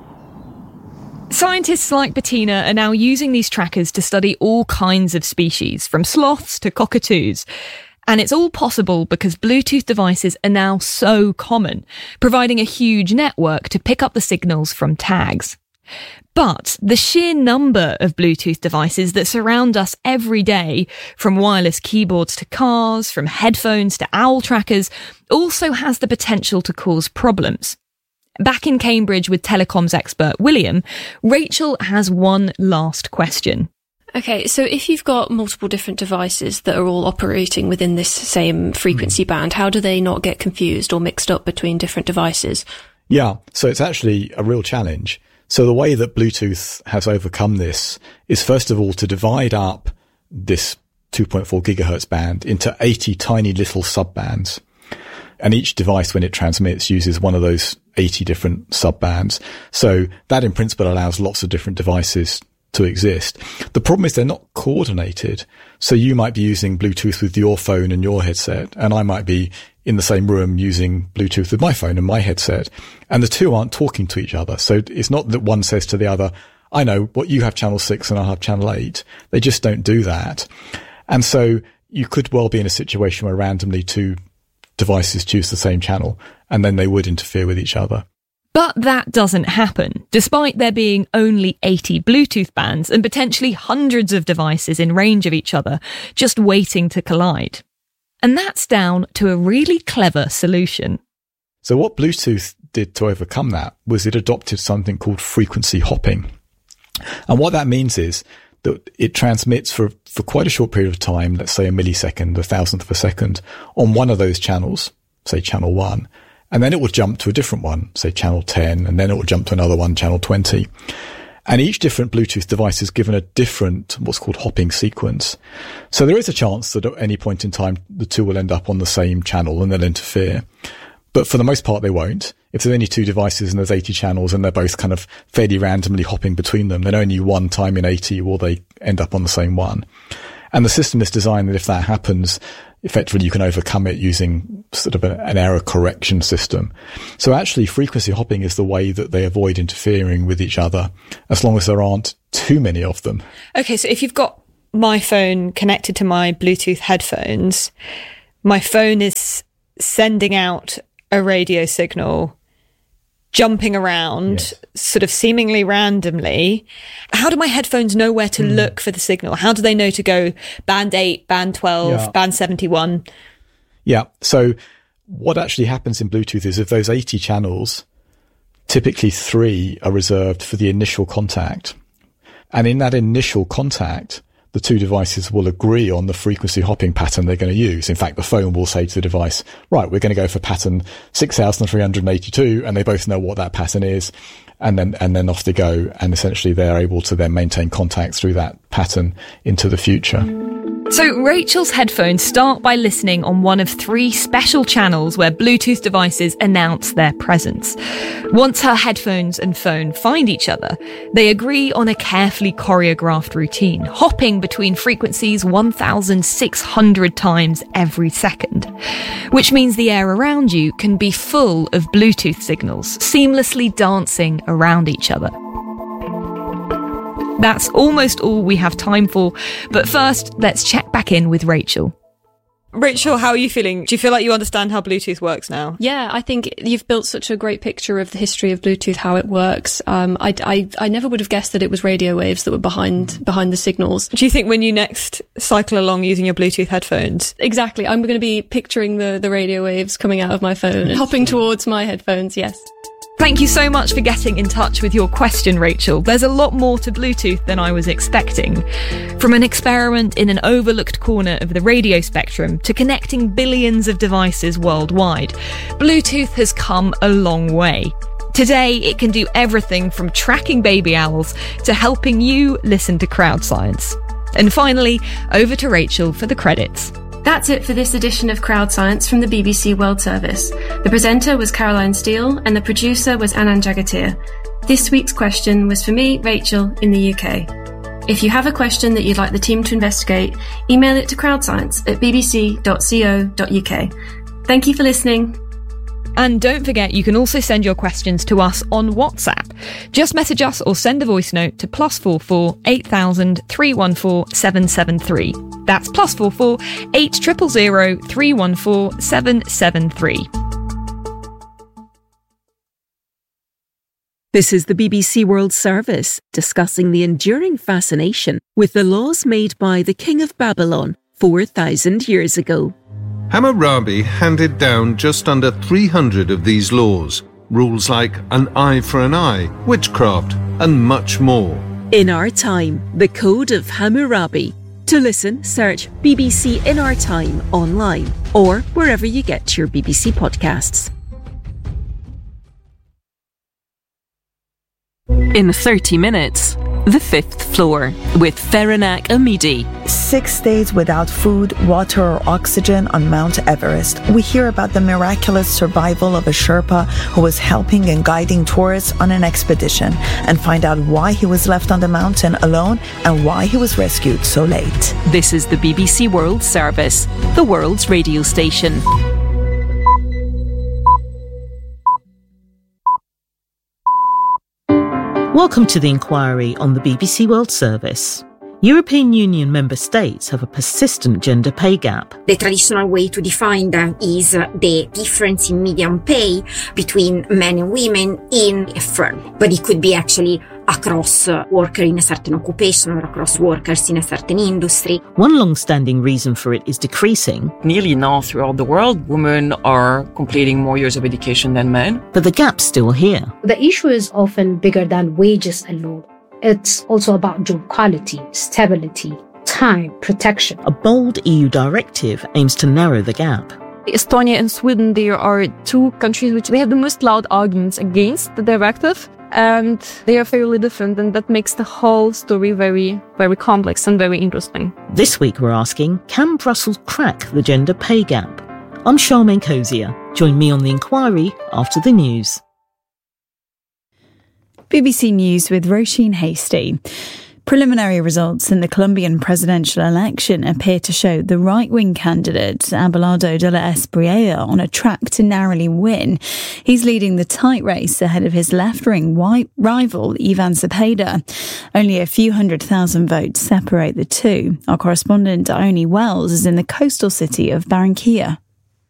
Scientists like Bettina are now using these trackers to study all kinds of species, from sloths to cockatoos. And it's all possible because Bluetooth devices are now so common, providing a huge network to pick up the signals from tags. But the sheer number of Bluetooth devices that surround us every day, from wireless keyboards to cars, from headphones to owl trackers, also has the potential to cause problems. Back in Cambridge with telecoms expert William, Rachel has one last question. Okay, so if you've got multiple different devices that are all operating within this same frequency band, how do they not get confused or mixed up between different devices? Yeah, so it's actually a real challenge. So the way that Bluetooth has overcome this is, first of all, to divide up this two point four gigahertz band into eighty tiny little subbands. And each device, when it transmits, uses one of those eighty different subbands. So that, in principle, allows lots of different devices to exist. The problem is they're not coordinated. So you might be using Bluetooth with your phone and your headset, and I might be in the same room using Bluetooth with my phone and my headset. And the two aren't talking to each other. So it's not that one says to the other, I know what you have channel six and I have channel eight. They just don't do that. And so you could well be in a situation where randomly two devices choose the same channel and then they would interfere with each other. But that doesn't happen, despite there being only eighty Bluetooth bands and potentially hundreds of devices in range of each other, just waiting to collide. And that's down to a really clever solution. So what Bluetooth did to overcome that was it adopted something called frequency hopping. And what that means is that it transmits for, for quite a short period of time, let's say a millisecond, a thousandth of a second, on one of those channels, say channel one. And then it will jump to a different one, say channel ten, and then it will jump to another one, channel twenty. And each different Bluetooth device is given a different, what's called hopping sequence. So there is a chance that at any point in time, the two will end up on the same channel and they'll interfere. But for the most part, they won't. If there's only two devices and there's eighty channels and they're both kind of fairly randomly hopping between them, then only one time in eighty will they end up on the same one. And the system is designed that if that happens, effectively you can overcome it using sort of a, an error correction system. So actually frequency hopping is the way that they avoid interfering with each other, as long as there aren't too many of them. Okay, so if you've got my phone connected to my Bluetooth headphones, my phone is sending out a radio signal, jumping around, yes. sort of seemingly randomly. How do my headphones know where to mm. look for the signal? How do they know to go band eight, band twelve, yeah. band seventy-one? Yeah. So what actually happens in Bluetooth is if those eighty channels, typically three are reserved for the initial contact. And in that initial contact, the two devices will agree on the frequency hopping pattern they're going to use. In fact, the phone will say to the device, right, we're going to go for pattern six thousand three hundred eighty-two, and they both know what that pattern is. And then, and then off they go. And essentially they're able to then maintain contact through that pattern into the future. So Rachel's headphones start by listening on one of three special channels where Bluetooth devices announce their presence. Once her headphones and phone find each other, they agree on a carefully choreographed routine, hopping between frequencies one thousand six hundred times every second, which means the air around you can be full of Bluetooth signals, seamlessly dancing around each other. That's almost all we have time for, but first, let's check back in with Rachel. Rachel, how are you feeling? Do you feel like you understand how Bluetooth works now? Yeah, I think you've built such a great picture of the history of Bluetooth, how it works. Um, I, I, I never would have guessed that it was radio waves that were behind behind the signals. Do you think when you next cycle along using your Bluetooth headphones? Exactly. I'm going to be picturing the, the radio waves coming out of my phone and hopping towards my headphones, yes. Thank you so much for getting in touch with your question, Rachel. There's a lot more to Bluetooth than I was expecting. From an experiment in an overlooked corner of the radio spectrum to connecting billions of devices worldwide, Bluetooth has come a long way. Today, it can do everything from tracking baby owls to helping you listen to crowd science. And finally, over to Rachel for the credits. That's it for this edition of Crowd Science from the B B C World Service. The presenter was Caroline Steele and the producer was Anand Jagatir. This week's question was for me, Rachel, in the U K. If you have a question that you'd like the team to investigate, email it to crowdscience at b b c dot co dot u k. Thank you for listening. And don't forget, you can also send your questions to us on WhatsApp. Just message us or send a voice note to plus four four eight thousand three one four seven seven three. That's plus four four eight zero zero zero three one four seven seven three. This is the B B C World Service, discussing the enduring fascination with the laws made by the King of Babylon four thousand years ago. Hammurabi handed down just under three hundred of these laws, rules like an eye for an eye, witchcraft, and much more. In Our Time, the Code of Hammurabi. To listen, search B B C In Our Time online or wherever you get your B B C podcasts. In thirty minutes, The Fifth Floor with Feranak Amidi. Six days without food, water or oxygen on Mount Everest. We hear about the miraculous survival of a Sherpa who was helping and guiding tourists on an expedition and find out why he was left on the mountain alone and why he was rescued so late. This is the B B C World Service, the world's radio station. Welcome to the inquiry on the B B C World Service. European Union member states have a persistent gender pay gap. The traditional way to define that is the difference in median pay between men and women in a firm. But it could be actually across workers in a certain occupation or across workers in a certain industry. One long-standing reason for it is decreasing. Nearly now throughout the world, women are completing more years of education than men. But the gap's still here. The issue is often bigger than wages alone. It's also about job quality, stability, time, protection. A bold E U directive aims to narrow the gap. Estonia and Sweden, there are two countries which they have the most loud arguments against the directive, and they are fairly different, and that makes the whole story very, very complex and very interesting. This week we're asking, can Brussels crack the gender pay gap? I'm Charmaine Cozier. Join me on The Inquiry after the news. B B C News with Roisin Hasty. Preliminary results in the Colombian presidential election appear to show the right-wing candidate Abelardo de la Espriella on a track to narrowly win. He's leading the tight race ahead of his left-wing rival Ivan Cepeda. Only a few hundred thousand votes separate the two. Our correspondent Ione Wells is in the coastal city of Barranquilla.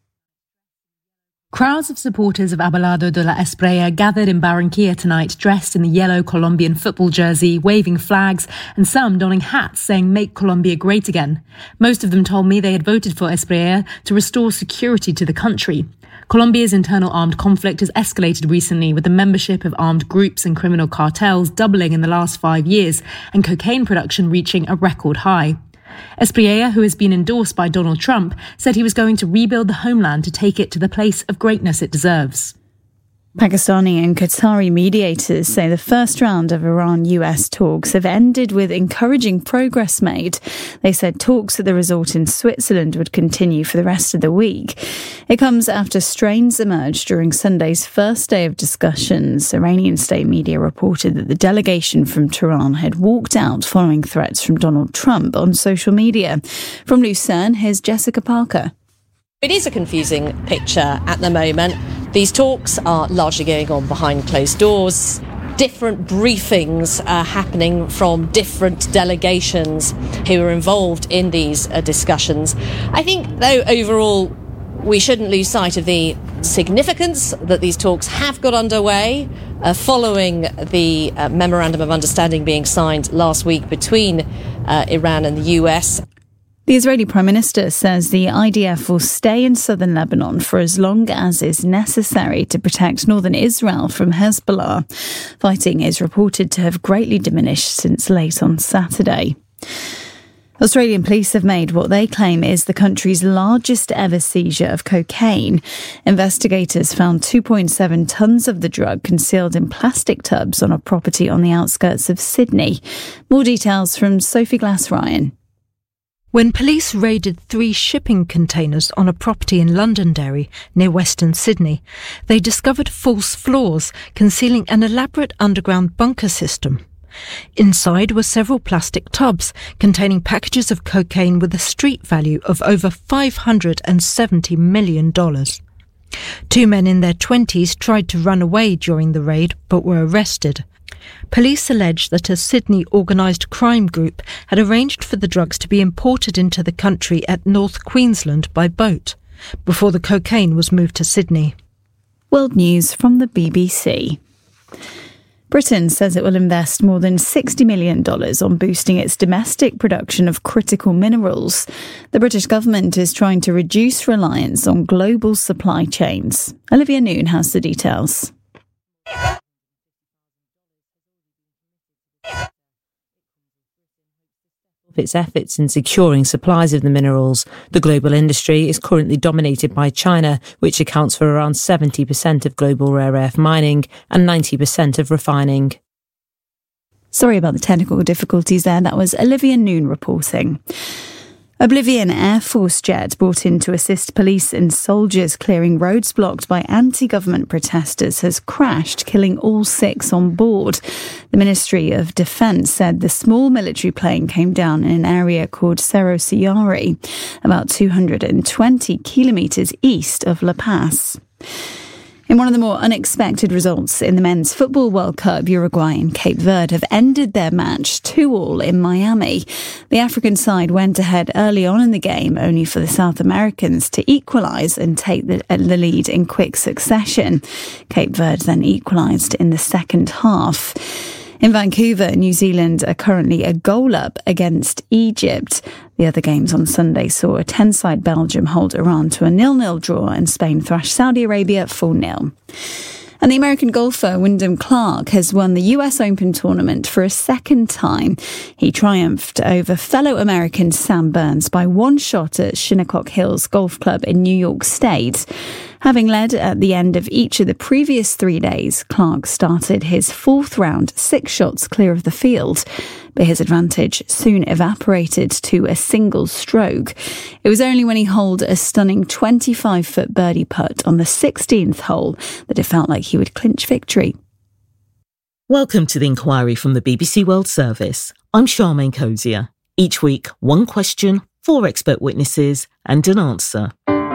Crowds of supporters of Abelardo de la Espriella gathered in Barranquilla tonight, dressed in the yellow Colombian football jersey, waving flags, and some donning hats saying "Make Colombia Great Again." Most of them told me they had voted for Espriella to restore security to the country. Colombia's internal armed conflict has escalated recently, with the membership of armed groups and criminal cartels doubling in the last five years and cocaine production reaching a record high. Espriella, who has been endorsed by Donald Trump, said he was going to rebuild the homeland to take it to the place of greatness it deserves. Pakistani and Qatari mediators say the first round of Iran-U S talks have ended with encouraging progress made. They said talks at the resort in Switzerland would continue for the rest of the week. It comes after strains emerged during Sunday's first day of discussions. Iranian state media reported that the delegation from Tehran had walked out following threats from Donald Trump on social media. From Lucerne, here's Jessica Parker. It is a confusing picture at the moment. These talks are largely going on behind closed doors. Different briefings are happening from different delegations who are involved in these uh, discussions. I think, though, overall, we shouldn't lose sight of the significance that these talks have got underway uh, following the uh, Memorandum of Understanding being signed last week between uh, Iran and the U S. The Israeli Prime Minister says the I D F will stay in southern Lebanon for as long as is necessary to protect northern Israel from Hezbollah. Fighting is reported to have greatly diminished since late on Saturday. Australian police have made what they claim is the country's largest ever seizure of cocaine. Investigators found two point seven tonnes of the drug concealed in plastic tubs on a property on the outskirts of Sydney. More details from Sophie Glass-Ryan. When police raided three shipping containers on a property in Londonderry, near Western Sydney, they discovered false floors concealing an elaborate underground bunker system. Inside were several plastic tubs containing packages of cocaine with a street value of over five hundred seventy million dollars. Two men in their twenties tried to run away during the raid but were arrested. Police allege that a Sydney organised crime group had arranged for the drugs to be imported into the country at North Queensland by boat, before the cocaine was moved to Sydney. World News from the B B C. Britain says it will invest more than sixty million dollars on boosting its domestic production of critical minerals. The British government is trying to reduce reliance on global supply chains. Olivia Noon has the details. Its efforts in securing supplies of the minerals. The global industry is currently dominated by China, which accounts for around seventy percent of global rare earth mining and ninety percent of refining. Sorry about the technical difficulties there. That was Olivia Noon reporting. A Bolivian Air Force jet brought in to assist police and soldiers clearing roads blocked by anti-government protesters has crashed, killing all six on board. The Ministry of Defence said the small military plane came down in an area called Cerro Sillari, about two hundred twenty kilometres east of La Paz. In one of the more unexpected results in the Men's Football World Cup, Uruguay and Cape Verde have ended their match two all in Miami. The African side went ahead early on in the game, only for the South Americans to equalise and take the, the lead in quick succession. Cape Verde then equalised in the second half. In Vancouver, New Zealand are currently a goal up against Egypt. The other games on Sunday saw a ten-side Belgium hold Iran to a nil-nil draw and Spain thrash Saudi Arabia four nil. And the American golfer Wyndham Clark has won the U S Open tournament for a second time. He triumphed over fellow American Sam Burns by one shot at Shinnecock Hills Golf Club in New York State. Having led at the end of each of the previous three days, Clark started his fourth round six shots clear of the field, but his advantage soon evaporated to a single stroke. It was only when he holed a stunning twenty-five-foot birdie putt on the sixteenth hole that it felt like he would clinch victory. Welcome to the Inquiry from the B B C World Service. I'm Charmaine Cozier. Each week, one question, four expert witnesses, and an answer.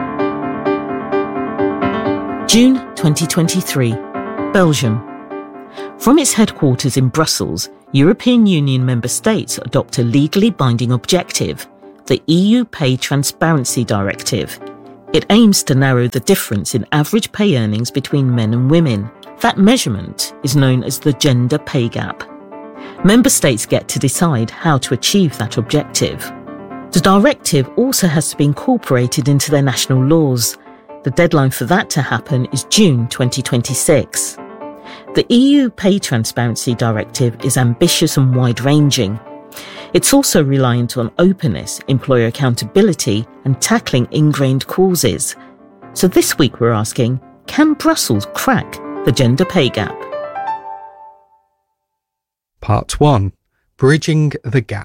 June twenty twenty-three, Belgium. From its headquarters in Brussels, European Union member states adopt a legally binding objective, the E U Pay Transparency Directive. It aims to narrow the difference in average pay earnings between men and women. That measurement is known as the gender pay gap. Member states get to decide how to achieve that objective. The directive also has to be incorporated into their national laws. The deadline for that to happen is June twenty twenty-six. The E U Pay Transparency Directive is ambitious and wide-ranging. It's also reliant on openness, employer accountability, and tackling ingrained causes. So this week we're asking, can Brussels crack the gender pay gap? Part one. Bridging the Gap.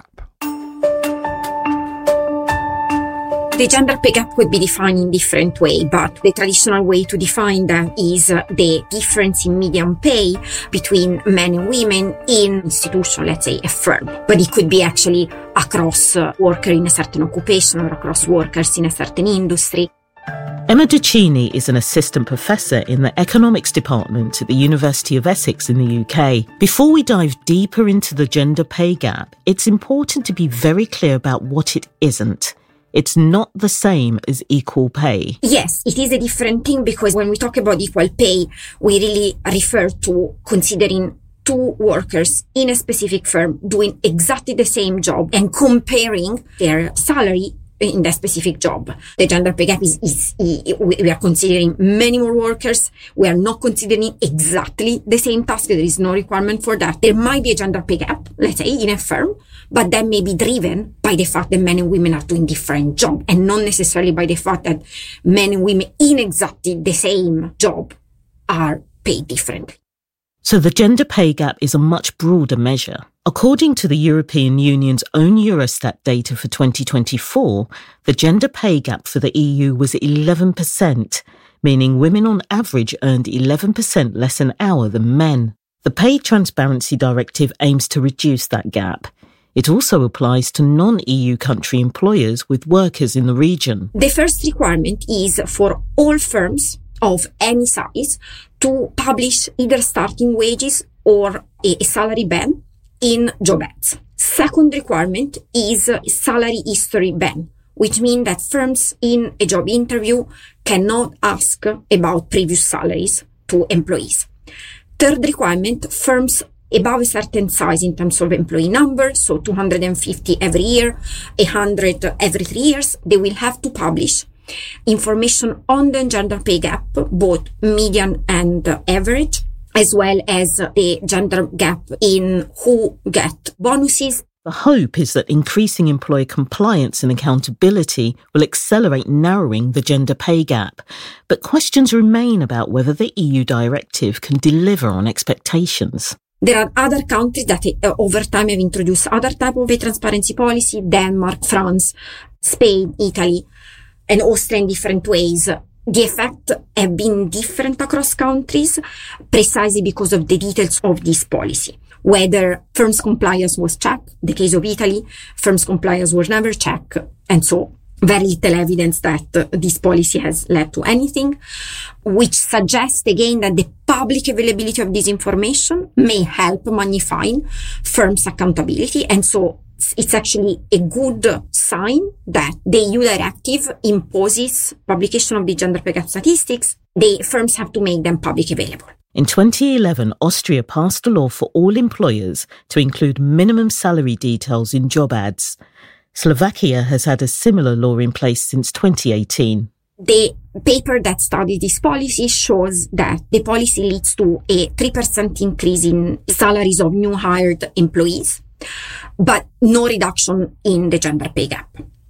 The gender pay gap could be defined in different ways, but the traditional way to define that is uh, the difference in median pay between men and women in institution, let's say a firm. But it could be actually across uh, workers in a certain occupation or across workers in a certain industry. Emma Duccini is an assistant professor in the economics department at the University of Essex in the U K. Before we dive deeper into the gender pay gap, it's important to be very clear about what it isn't. It's not the same as equal pay. Yes, it is a different thing because when we talk about equal pay, we really refer to considering two workers in a specific firm doing exactly the same job and comparing their salary in that specific job. The gender pay gap is, is, is, we are considering many more workers. We are not considering exactly the same task. There is no requirement for that. There might be a gender pay gap, let's say, in a firm, but that may be driven by the fact that men and women are doing different jobs and not necessarily by the fact that men and women in exactly the same job are paid differently. So the gender pay gap is a much broader measure. According to the European Union's own Eurostat data for twenty twenty-four, the gender pay gap for the E U was eleven percent, meaning women on average earned eleven percent less an hour than men. The Pay Transparency Directive aims to reduce that gap. It also applies to non-E U country employers with workers in the region. The first requirement is for all firms of any size to publish either starting wages or a salary band in job ads. Second requirement is a salary history ban, which means that firms in a job interview cannot ask about previous salaries to employees. Third requirement, firms above a certain size in terms of employee number, so two hundred fifty every year, one hundred every three years, they will have to publish information on the gender pay gap, both median and average, as well as the gender gap in who get bonuses. The hope is that increasing employer compliance and accountability will accelerate narrowing the gender pay gap. But questions remain about whether the E U directive can deliver on expectations. There are other countries that uh, over time have introduced other type of pay transparency policy, Denmark, France, Spain, Italy, and Austria in different ways. The effect have been different across countries precisely because of the details of this policy. Whether firms' compliance was checked, the case of Italy, firms' compliance was never checked, and so very little evidence that uh, this policy has led to anything, which suggests again that the public availability of this information may help magnifying firms' accountability, and so it's actually a good sign that the E U directive imposes publication of the gender pay gap statistics. The firms have to make them public available. In twenty eleven, Austria passed a law for all employers to include minimum salary details in job ads. Slovakia has had a similar law in place since twenty eighteen. The paper that studied this policy shows that the policy leads to a three percent increase in salaries of new hired employees, but no reduction in the gender pay gap.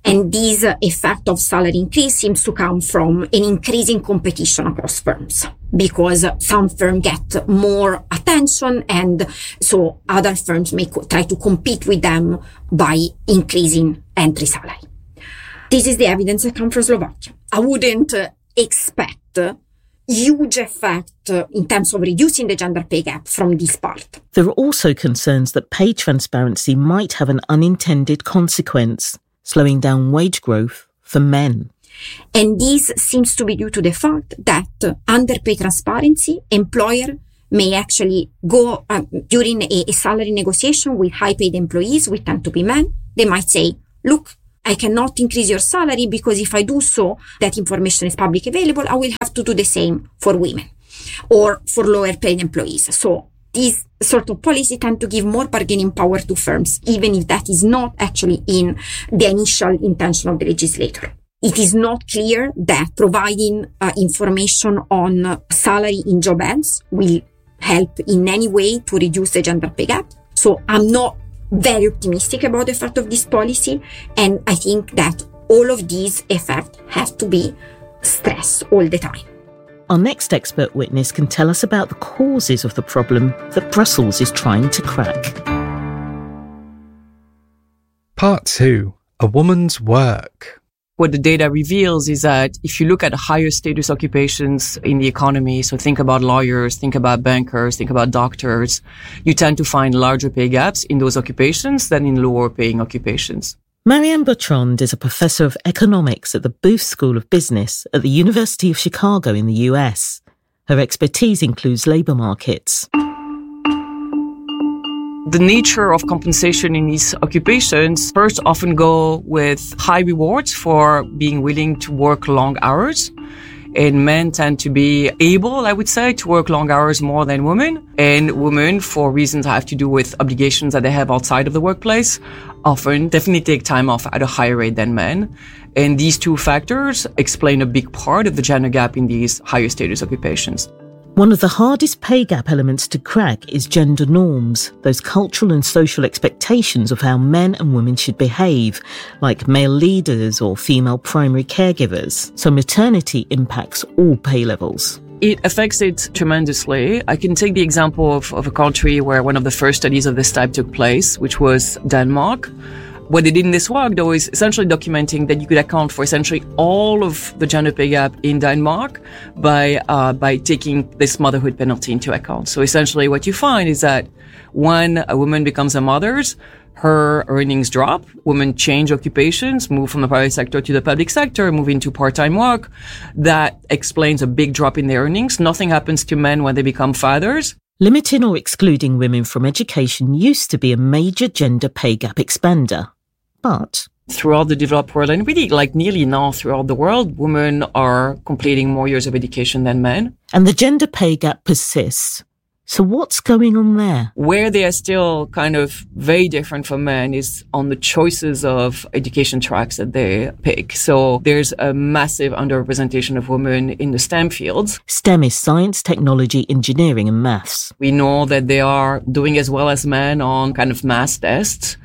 And this uh, effect of salary increase seems to come from an increasing competition across firms, because some firms get more attention and so other firms may co- try to compete with them by increasing entry salary. This is the evidence that comes from Slovakia. I wouldn't uh, expect uh, huge effect uh, in terms of reducing the gender pay gap from this part. There are also concerns that pay transparency might have an unintended consequence, slowing down wage growth for men. And this seems to be due to the fact that uh, under pay transparency, employer may actually go uh, during a, a salary negotiation with high-paid employees, which tend to be men. They might say, look, I cannot increase your salary because if I do so, that information is publicly available. I will have to do the same for women or for lower-paid employees. So these sort of policy tend to give more bargaining power to firms, even if that is not actually in the initial intention of the legislator. It is not clear that providing uh, information on uh, salary in job ads will help in any way to reduce the gender pay gap. So I'm not very optimistic about the effect of this policy, and I think that all of these effects have to be stressed all the time. Our next expert witness can tell us about the causes of the problem that Brussels is trying to crack. Part two. A woman's work. What the data reveals is that if you look at higher status occupations in the economy, so think about lawyers, think about bankers, think about doctors, you tend to find larger pay gaps in those occupations than in lower paying occupations. Marianne Bertrand is a professor of economics at the Booth School of Business at the University of Chicago in the U S. Her expertise includes labour markets. The nature of compensation in these occupations first often go with high rewards for being willing to work long hours. And men tend to be able, I would say, to work long hours more than women. And women, for reasons that have to do with obligations that they have outside of the workplace, often definitely take time off at a higher rate than men. And these two factors explain a big part of the gender gap in these higher status occupations. One of the hardest pay gap elements to crack is gender norms, those cultural and social expectations of how men and women should behave, like male leaders or female primary caregivers. So maternity impacts all pay levels. It affects it tremendously. I can take the example of, of a country where one of the first studies of this type took place, which was Denmark. What they did in this work, though, is essentially documenting that you could account for essentially all of the gender pay gap in Denmark by uh, by taking this motherhood penalty into account. So essentially what you find is that when a woman becomes a mother, her earnings drop. Women change occupations, move from the private sector to the public sector, move into part-time work. That explains a big drop in their earnings. Nothing happens to men when they become fathers. Limiting or excluding women from education used to be a major gender pay gap expander. But throughout the developed world, and really like nearly now throughout the world, women are completing more years of education than men. And the gender pay gap persists. So what's going on there? Where they are still kind of very different from men is on the choices of education tracks that they pick. So there's a massive underrepresentation of women in the STEM fields. STEM is science, technology, engineering and maths. We know that they are doing as well as men on kind of math tests.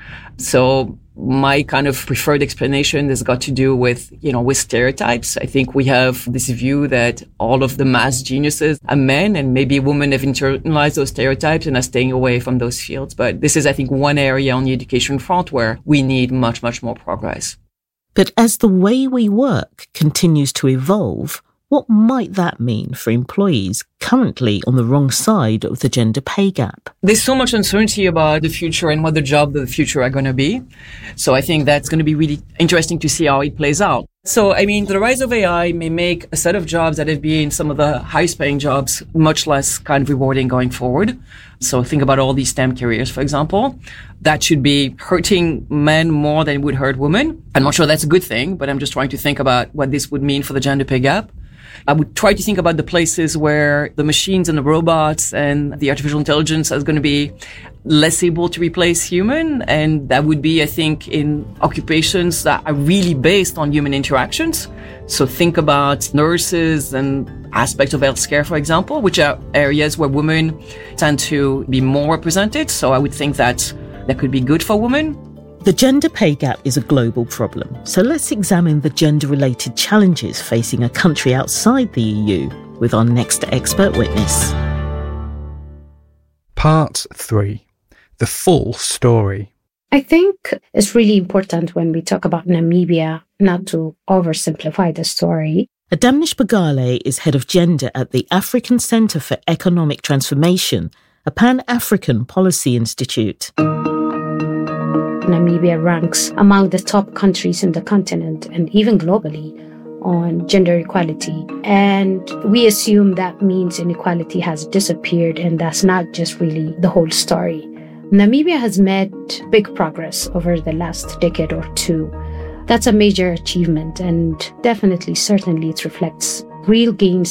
So my kind of preferred explanation has got to do with, you know, with stereotypes. I think we have this view that all of the math geniuses are men, and maybe women have internalized those stereotypes and are staying away from those fields. But this is, I think, one area on the education front where we need much, much more progress. But as the way we work continues to evolve, what might that mean for employees currently on the wrong side of the gender pay gap? There's so much uncertainty about the future and what the jobs of the future are going to be. So I think that's going to be really interesting to see how it plays out. So, I mean, the rise of A I may make a set of jobs that have been some of the highest paying jobs much less kind of rewarding going forward. So think about all these STEM careers, for example. That should be hurting men more than it would hurt women. I'm not sure that's a good thing, but I'm just trying to think about what this would mean for the gender pay gap. I would try to think about the places where the machines and the robots and the artificial intelligence is going to be less able to replace human. And that would be, I think, in occupations that are really based on human interactions. So think about nurses and aspects of healthcare, for example, which are areas where women tend to be more represented. So I would think that that could be good for women. The gender pay gap is a global problem, so let's examine the gender-related challenges facing a country outside the E U with our next expert witness. Part three. The full story. I think it's really important when we talk about Namibia not to oversimplify the story. Adamnish Bagale is head of gender at the African Centre for Economic Transformation, a Pan-African policy institute. Namibia ranks among the top countries in the continent and even globally on gender equality. And we assume that means inequality has disappeared, and that's not just really the whole story. Namibia has made big progress over the last decade or two. That's a major achievement, and definitely, certainly it reflects real gains